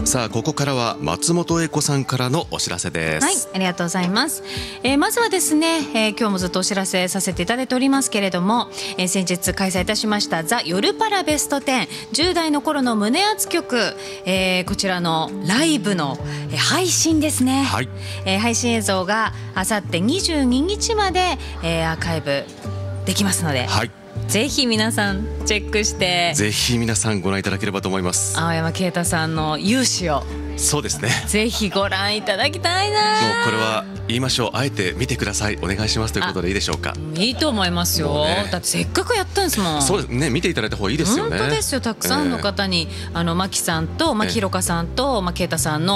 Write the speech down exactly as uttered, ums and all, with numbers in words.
さあここからは松本英子さんからのお知らせです。 はい、ありがとうございます。えー、まずはですね、えー、今日もずっとお知らせさせていただいておりますけれども、えー、先日開催いたしましたザ・夜パラベストテンじゅう代の頃の胸熱曲、えー、こちらのライブの、えー、配信ですね、 はい、 えー、配信映像があさってにじゅうににちまで、えー、アーカイブできますので、 はい、 ぜひ皆さんチェックしてぜひ皆さんご覧いただければと思います。 青山啓太さんの勇姿をそうですね、 ぜひご覧いただきたいな。 もうこれは言いましょう、あえて見てください、お願いしますということでいいでしょうか。 いいと思いますよ、ね、だってせっかくやったんですもん。 そうですね、見ていただいた方がいいですよね。 本当ですよ、たくさんの方に、えー、あの牧さんと、まあ、ひろかさんと、まあ、啓太さんの